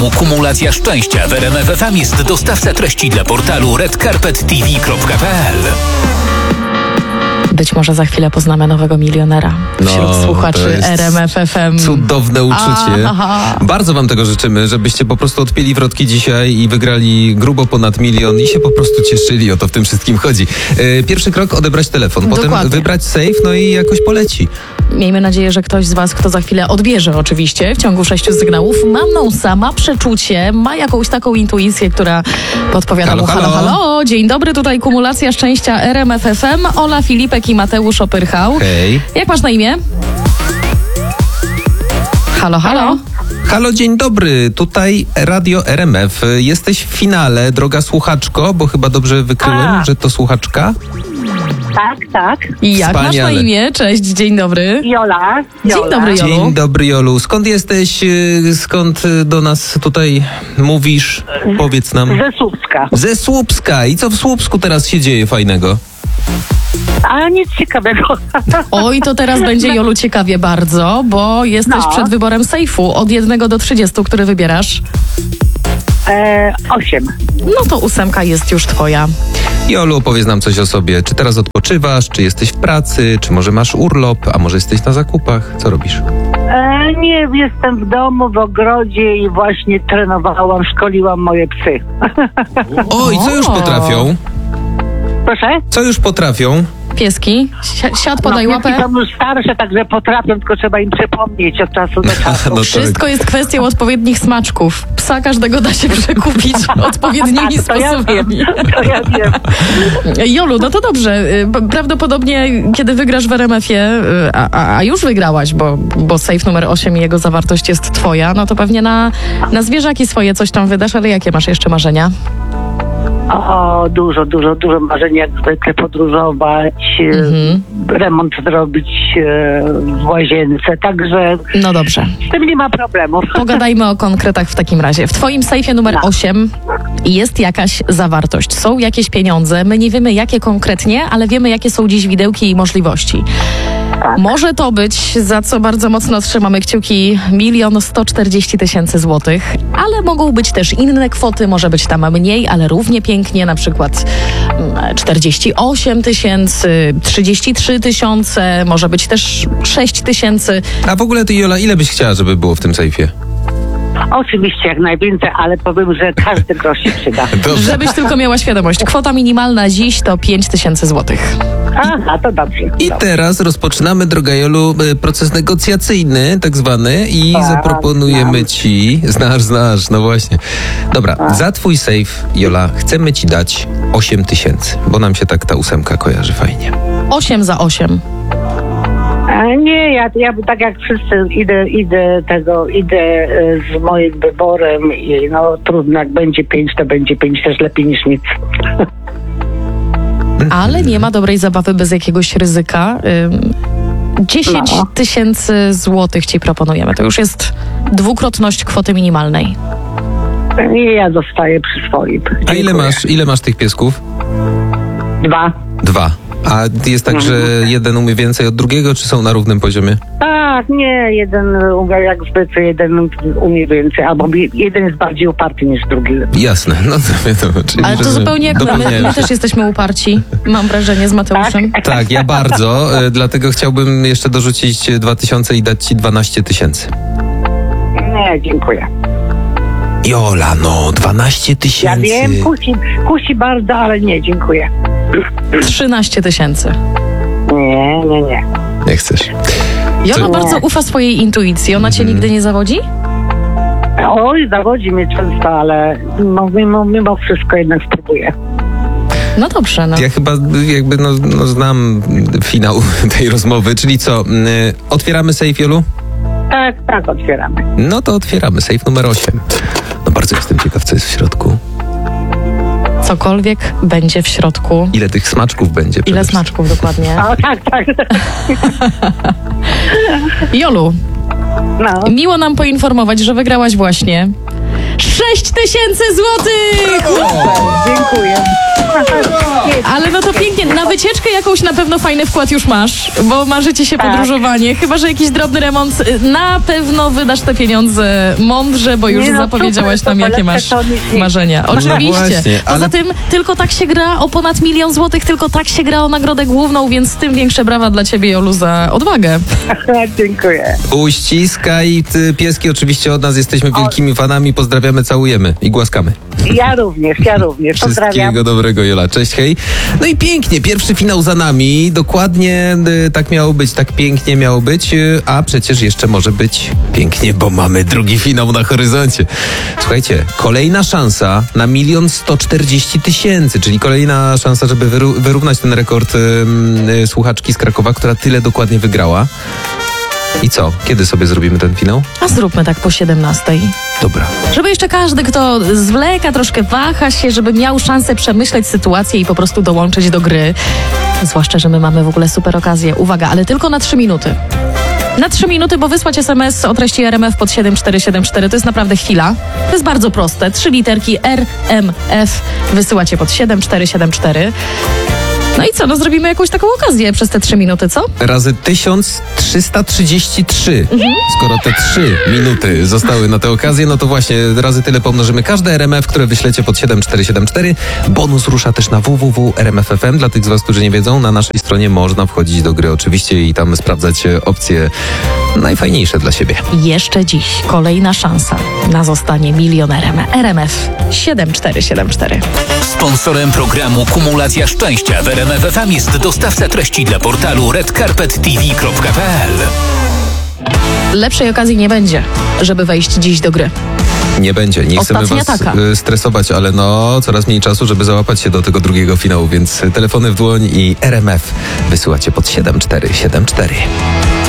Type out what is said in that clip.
Kumulacja szczęścia w RMF FM jest dostawca treści dla portalu redcarpettv.pl. Być może za chwilę poznamy nowego milionera wśród słuchaczy RMF FM. Cudowne uczucie. Bardzo wam tego życzymy, żebyście po prostu odpięli wrotki dzisiaj i wygrali grubo ponad 1 000 000 i się po prostu cieszyli. O to w tym wszystkim chodzi. Pierwszy krok, odebrać telefon, potem wybrać safe, no i jakoś poleci. Miejmy nadzieję, że ktoś z was, kto za chwilę odbierze oczywiście w ciągu 6 sygnałów, ma przeczucie, ma jakąś taką intuicję, która podpowiada mu halo. Dzień dobry, tutaj kumulacja szczęścia RMF FM. Ola, Filipek i Mateusz Opyrchał. Hej. Jak masz na imię? Halo. Halo, dzień dobry. Tutaj Radio RMF. Jesteś w finale, droga słuchaczko, bo chyba dobrze wykryłem, że to słuchaczka. Tak. I jak masz na imię? Cześć, dzień dobry. Jola. Dzień dobry, Jolu. Dzień dobry, Jolu. Skąd jesteś? Skąd do nas tutaj mówisz? Powiedz nam. Ze Słupska. Ze Słupska. I co w Słupsku teraz się dzieje fajnego? A nic ciekawego. Oj, to teraz będzie, Jolu, ciekawie bardzo, bo jesteś przed wyborem sejfu od 1 do 30, który wybierasz. 8. No to 8 jest już twoja. Jolu, opowiedz nam coś o sobie. Czy teraz odpoczywasz? Czy jesteś w pracy? Czy może masz urlop? A może jesteś na zakupach? Co robisz? Nie, jestem w domu, w ogrodzie i właśnie trenowałam, szkoliłam moje psy. Oj, co już potrafią? Proszę? Co już potrafią? Pieski? Siad, podaj łapę. Pieski są już starsze, także potrafią, tylko trzeba im przypomnieć od czasu do czasu. Wszystko jest kwestią odpowiednich smaczków. Psa każdego da się przekupić odpowiednimi sposobami. To ja wiem. Jolu, no to dobrze. Prawdopodobnie, kiedy wygrasz w RMF-ie, a już wygrałaś, bo safe numer 8 i jego zawartość jest twoja, no to pewnie na zwierzaki swoje coś tam wydasz, ale jakie masz jeszcze marzenia? O, dużo marzeń, jak zwykle podróżować, remont zrobić w łazience, także no dobrze. Z tym nie ma problemu. Pogadajmy o konkretach w takim razie. W twoim sejfie numer 8 jest jakaś zawartość, są jakieś pieniądze, my nie wiemy jakie konkretnie, ale wiemy jakie są dziś widełki i możliwości. Może to być, za co bardzo mocno trzymamy kciuki, 1 140 000 złotych, ale mogą być też inne kwoty, może być tam mniej, ale równie pięknie, na przykład 48 000, 33 000, może być też 6 000. A w ogóle ty, Jola, ile byś chciała, żeby było w tym sejfie? Oczywiście jak najwięcej, ale powiem, że każdy grosz się przyda. Żebyś tylko miała świadomość. Kwota minimalna dziś to 5 000 złotych. Aha, to dobrze. I teraz rozpoczynamy, droga Jolu, proces negocjacyjny, tak zwany, i zaproponujemy ci... Znasz, no właśnie. Dobra, za twój safe, Jola, chcemy ci dać 8 000, bo nam się tak ta 8 kojarzy fajnie. 8 za 8. Nie, ja tak jak wszyscy idę z moim wyborem i no trudno, jak będzie 5, to będzie 5, też lepiej niż nic. Ale nie ma dobrej zabawy bez jakiegoś ryzyka. 10 000 złotych ci proponujemy. To już jest dwukrotność kwoty minimalnej. Nie, ja zostaję przy swoim. A ile masz tych piesków? 2. A jest tak, że jeden umie więcej od drugiego, czy są na równym poziomie? Tak, nie, jeden jak zwykle, jeden umie więcej, albo jeden jest bardziej uparty niż drugi. Jasne, no to wiadomo. Ale to zupełnie jak my też jesteśmy uparci, mam wrażenie, z Mateuszem. Tak, ja bardzo, dlatego chciałbym jeszcze dorzucić 2000 i dać ci 12 000. Nie, dziękuję. Jola, no 12 000. Ja wiem, kusi bardzo, ale nie, dziękuję. 13 000. Nie. Nie chcesz. Jola bardzo ufa swojej intuicji. Ona cię nigdy nie zawodzi? Oj, zawodzi mnie często, ale mimo wszystko jednak spróbuję. No dobrze, no. Ja chyba jakby znam finał tej rozmowy, czyli co? Otwieramy safe, Jolu? Tak, otwieramy. No to otwieramy safe numer 8. No bardzo jestem ciekaw, co jest w środku. Cokolwiek będzie w środku. Ile tych smaczków będzie? Ile smaczków, dokładnie. O, tak. Jolu, miło nam poinformować, że wygrałaś właśnie 6 6000 złotych! Dziękuję. Ale no to pięknie. Na wycieczkę jakąś na pewno fajny wkład już masz, bo marzy ci się Tak. podróżowanie. Chyba że jakiś drobny remont. Na pewno wydasz te pieniądze mądrze, bo już Nie, no zapowiedziałaś super, nam, to jakie masz lepsze to nic nie. marzenia. No Oczywiście. właśnie, Poza ale- tym tylko tak się gra o ponad 1 000 000 złotych, tylko tak się gra o nagrodę główną, więc tym większe brawa dla ciebie, Jolu, za odwagę. Dziękuję. Uściskaj, ty, pieski oczywiście od nas, jesteśmy wielkimi fanami, pozdrawiamy, całujemy i głaskamy. Ja również. Pozdrawiam. Wszystkiego dobrego, Jola. Cześć, hej. No i pięknie, pierwszy finał za nami. Dokładnie tak miało być, tak pięknie miało być, a przecież jeszcze może być pięknie, bo mamy drugi finał na horyzoncie. Słuchajcie, kolejna szansa na 1 140 000, czyli kolejna szansa, żeby wyrównać ten rekord słuchaczki z Krakowa, która tyle dokładnie wygrała. I co? Kiedy sobie zrobimy ten finał? A zróbmy tak po 17. Dobra. Żeby jeszcze każdy, kto zwleka, troszkę waha się, żeby miał szansę przemyśleć sytuację i po prostu dołączyć do gry. Zwłaszcza, że my mamy w ogóle super okazję. Uwaga, ale tylko na 3 minuty. Na 3 minuty, bo wysłać SMS o treści RMF pod 7474 to jest naprawdę chwila. To jest bardzo proste. 3 literki RMF wysyłacie pod 7474. No i co? No zrobimy jakąś taką okazję przez te 3 minuty, co? Razy 1333. Skoro te 3 minuty zostały na tę okazję, no to właśnie razy tyle pomnożymy każde RMF, które wyślecie pod 7474. Bonus rusza też na www.rmf.fm. Dla tych z was, którzy nie wiedzą, na naszej stronie można wchodzić do gry oczywiście i tam sprawdzać opcje najfajniejsze dla siebie. Jeszcze dziś kolejna szansa na zostanie milionerem. RMF 7474. Sponsorem programu Kumulacja Szczęścia w RMF FM jest dostawca treści dla portalu redcarpettv.pl. Lepszej okazji nie będzie, żeby wejść dziś do gry. Nie będzie. Nie chcemy Ostatnia was taka. stresować, ale no coraz mniej czasu, żeby załapać się do tego drugiego finału, więc telefony w dłoń i RMF wysyłacie pod 7474.